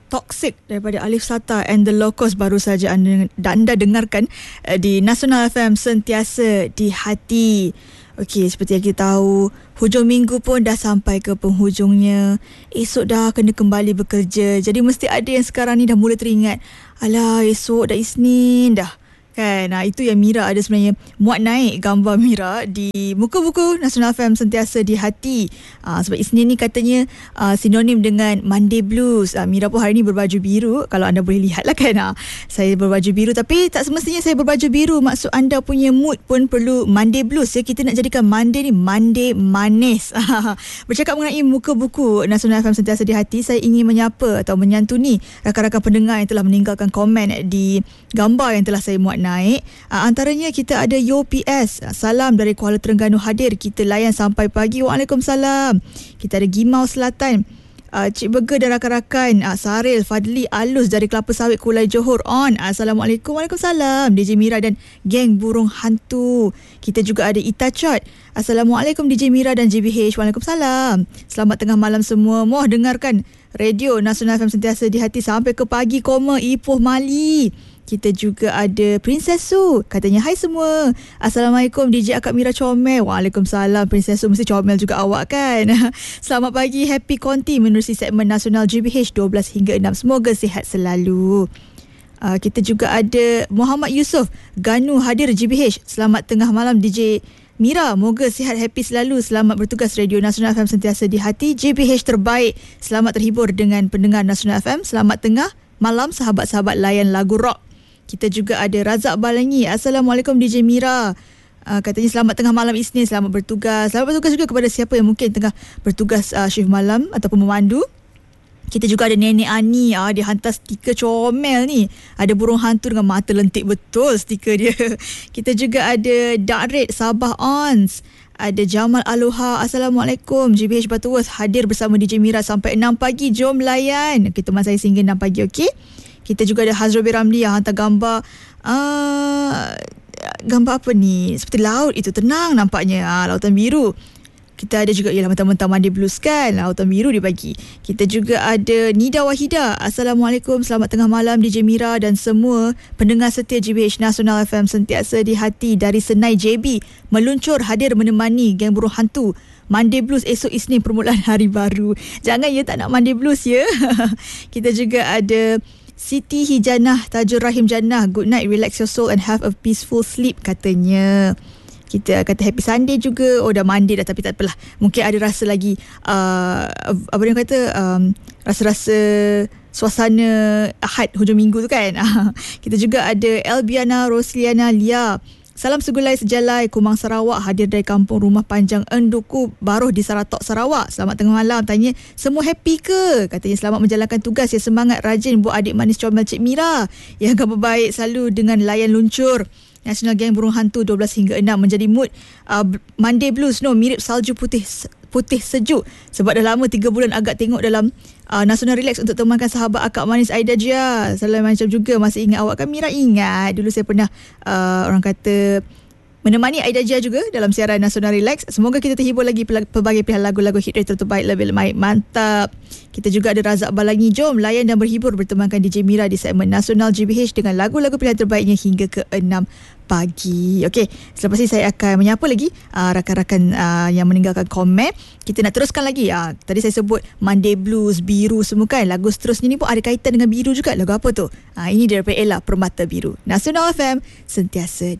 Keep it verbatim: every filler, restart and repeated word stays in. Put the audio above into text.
Toxic daripada Alif Sata and The Locos baru saja anda, anda dengarkan uh, di Nasional F M, sentiasa di hati. Okey, seperti yang kita tahu, hujung minggu pun dah sampai ke penghujungnya. Esok dah kena kembali bekerja. Jadi mesti ada yang sekarang ni dah mula teringat, alah esok dah Isnin dah. Kan, nah, itu yang Mira ada sebenarnya muat naik gambar Mira di muka buku Nasional F M, sentiasa di hati. Uh, sebab Isnin ni katanya uh, sinonim dengan Monday Blues. Uh, Mira pun hari ni berbaju biru, kalau anda boleh lihat lah kan. Uh, saya berbaju biru, tapi tak semestinya saya berbaju biru. Maksud anda punya mood pun perlu Monday Blues ya. Kita nak jadikan Monday ni Monday manis. Bercakap mengenai muka buku Nasional F M, sentiasa di hati, saya ingin menyapa atau menyantuni rakan-rakan pendengar yang telah meninggalkan komen di gambar yang telah saya muat naik. Uh, antaranya kita ada Yo P S, salam dari Kuala Terengganu hadir, kita layan sampai pagi. Waalaikumsalam. Kita ada Gimau Selatan, uh, Cik Burger dan rakan-rakan, uh, Saril Fadli Alus dari Kelapa Sawit Kulai Johor on. Assalamualaikum. Waalaikumsalam. D J Mira dan geng burung hantu. Kita juga ada Ita Chot. Assalamualaikum D J Mira dan J B H. Waalaikumsalam. Selamat tengah malam semua. Moh dengarkan Radio Nasional F M, sentiasa di hati sampai ke pagi, koma Ipoh Mali. Kita juga ada Princess Su, katanya hai semua. Assalamualaikum D J Akak Mira comel. Waalaikumsalam Princess Su, mesti comel juga awak kan. Selamat pagi, happy konti menerusi segmen nasional G B H dua belas hingga enam. Semoga sihat selalu. Uh, kita juga ada Muhammad Yusof Ganu hadir G B H. Selamat tengah malam D J Mira, moga sihat happy selalu. Selamat bertugas Radio Nasional F M, sentiasa di hati. J B H terbaik. Selamat terhibur dengan pendengar Nasional F M. Selamat tengah malam sahabat-sahabat layan lagu rock. Kita juga ada Razak Balangi. Assalamualaikum D J Mira. Uh, katanya selamat tengah malam Isnin, selamat bertugas. Selamat bertugas juga kepada siapa yang mungkin tengah bertugas uh, shift malam ataupun memandu. Kita juga ada Nenek Ani. Ah, dia hantar stiker comel ni. Ada burung hantu dengan mata lentik betul stiker dia. Kita juga ada Dakred Sabah Ons. Ada Jamal Aloha. Assalamualaikum. G B H Butterworth hadir bersama D J Mira sampai enam pagi. Jom layan. Kita teman saya sehingga enam pagi, okey? Kita juga ada Hazrul B. Ramli yang hantar gambar uh, gambar apa ni? Seperti laut itu, tenang nampaknya. Uh, lautan biru. Kita ada juga, ialah mentang-mentang Monday Blues kan, lautan biru dia bagi. Kita juga ada Nida Wahida. Assalamualaikum, selamat tengah malam D J Mira dan semua pendengar setia G B H Nasional F M, sentiasa di hati. Dari Senai J B meluncur hadir menemani geng burung hantu. Monday Blues esok Isnin permulaan hari baru. Jangan ya tak nak Monday Blues ya. Kita juga ada Siti Hijanah Tajur Rahim Jannah. Good night, relax your soul and have a peaceful sleep katanya. Kita kata happy Sunday juga. Oh dah Monday dah, tapi tak apalah. Mungkin ada rasa lagi uh, apa dia kata um, rasa-rasa suasana Ahad hujung minggu tu kan. Kita juga ada Elbiana Rosliana Lia. Salam segulai sejalai Kumang Sarawak hadir dari kampung Rumah Panjang Enduku Baruh di Saratok Sarawak. Selamat tengah malam. Tanya semua happy ke? Katanya selamat menjalankan tugas. Ya semangat rajin buat adik manis comel Cik Mira yang kabar baik selalu dengan layan luncur National Gang Burung Hantu dua belas hingga enam. Menjadi mood uh, Monday Blues no, mirip salju putih putih sejuk. Sebab dah lama tiga bulan agak tengok dalam uh, Nasional Relax untuk temankan sahabat akak manis Aida Jia. Salam macam juga. Masih ingat awak kan Mira? Ingat dulu saya pernah uh, orang kata menemani Aida Jia juga dalam siaran Nasional Relax. Semoga kita terhibur lagi pelbagai pilihan lagu-lagu hit rate terbaik lebih baik. Mantap. Kita juga ada Razak Balangi. Jom layan dan berhibur bertemankan D J Mira di segmen Nasional G B H dengan lagu-lagu pilihan terbaiknya hingga ke enam pagi. Okey, selepas ini saya akan menyapa lagi uh, rakan-rakan uh, yang meninggalkan komen. Kita nak teruskan lagi. Uh, tadi saya sebut Monday Blues, biru semua kan. Lagu seterusnya ni pun ada kaitan dengan biru juga. Lagu apa tu? Uh, ini daripada Ella, Permata Biru. Nasional F M, sentiasa